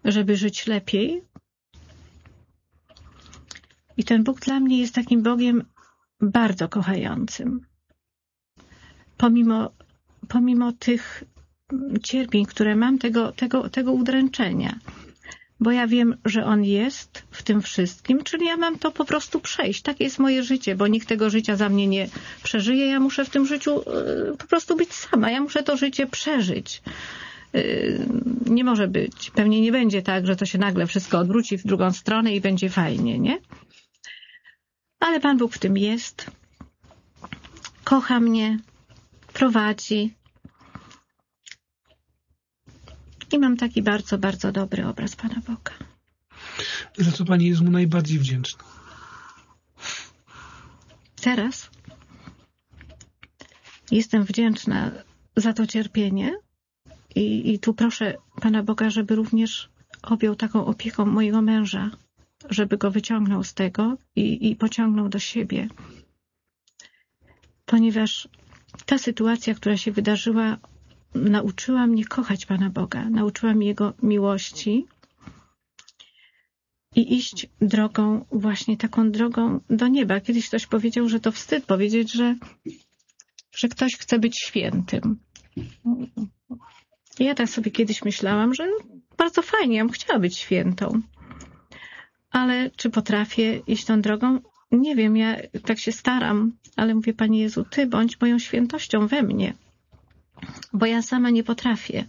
żeby żyć lepiej. I ten Bóg dla mnie jest takim Bogiem bardzo kochającym. Pomimo tych cierpień, które mam, tego udręczenia. Bo ja wiem, że On jest w tym wszystkim, czyli ja mam to po prostu przejść. Takie jest moje życie, bo nikt tego życia za mnie nie przeżyje. Ja muszę w tym życiu po prostu być sama. Ja muszę to życie przeżyć. Nie może być. Pewnie nie będzie tak, że to się nagle wszystko odwróci w drugą stronę i będzie fajnie, nie? Ale Pan Bóg w tym jest. Kocha mnie, prowadzi. I mam taki bardzo, bardzo dobry obraz Pana Boga. Za co Pani jest Mu najbardziej wdzięczna? Teraz jestem wdzięczna za to cierpienie i tu proszę Pana Boga, żeby również objął taką opieką mojego męża, żeby go wyciągnął z tego i pociągnął do siebie. Ponieważ ta sytuacja, która się wydarzyła, nauczyła mnie kochać Pana Boga, nauczyła mnie Jego miłości i iść drogą, właśnie taką drogą do nieba. Kiedyś ktoś powiedział, że to wstyd powiedzieć, że ktoś chce być świętym. Ja tak sobie kiedyś myślałam, że bardzo fajnie, ja bym chciała być świętą. Ale czy potrafię iść tą drogą? Nie wiem, ja tak się staram, ale mówię, Panie Jezu, Ty bądź moją świętością we mnie, bo ja sama nie potrafię.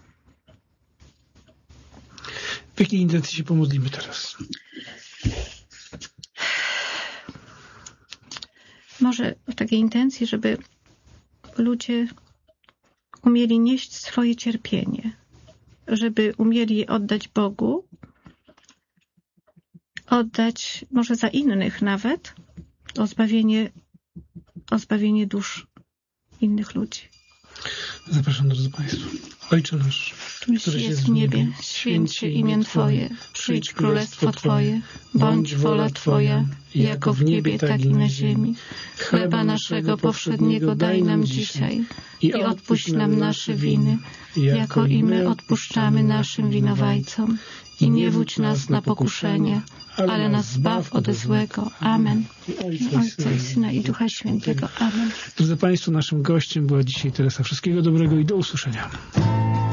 W jakiej intencji się pomodlimy teraz? Może w takiej intencji, żeby ludzie umieli nieść swoje cierpienie, żeby umieli je oddać Bogu, oddać może za innych nawet, o zbawienie dusz innych ludzi. Zapraszam, drodzy Państwo. Ojcze nasz, któryś jest w niebie, święć się imię Twoje, przyjdź królestwo Twoje, bądź wola Twoja, jako w niebie, tak i na ziemi. Chleba naszego powszedniego daj nam dzisiaj i odpuść nam nasze winy, jako i my odpuszczamy naszym winowajcom. I nie wódź nas na pokuszenie, ale nas zbaw ode złego. Amen. Ojca i Syna i Ducha Świętego. Amen. Drodzy Państwo, naszym gościem była dzisiaj Teresa. Wszystkiego dobrego i do usłyszenia.